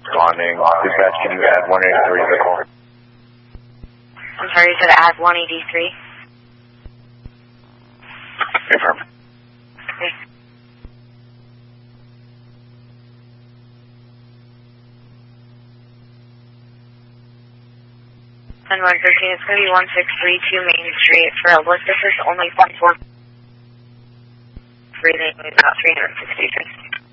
responding. Dispatch, can you add 183 to the call? I'm sorry, you said add 183? Confirm. Okay. And 113, it's going to be 1632 Main Street. For a list, this is only 143, about 363.